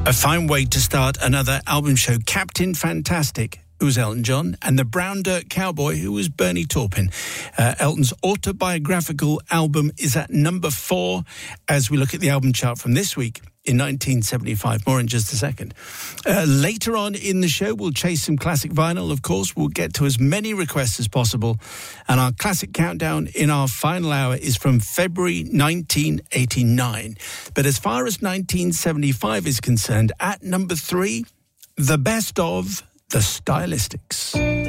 A fine way to start another album show. Captain Fantastic, who was Elton John, and The Brown Dirt Cowboy, who was Bernie Taupin. Elton's autobiographical album is at number 4 as we look at the album chart from this week in 1975. More in just a second. Later on in the show, we'll chase some classic vinyl, of course. We'll get to as many requests as possible. And our classic countdown in our final hour is from February 1989. But as far as 1975 is concerned, at number 3, the best of the Stylistics.